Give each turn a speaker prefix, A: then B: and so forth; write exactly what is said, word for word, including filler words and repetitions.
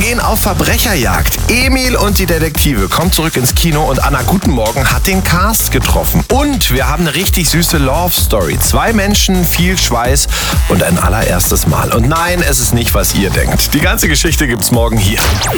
A: gehen auf Verbrecherjagd. Emil und die Detektive kommen zurück ins Kino und Anna Guten Morgen hat den Cast getroffen. Und wir haben eine richtig süße Love Story. Zwei Menschen, viel Schweiß und ein allererstes Mal. Und nein, es ist nicht, was ihr denkt. Die ganze Geschichte gibt's morgen hier.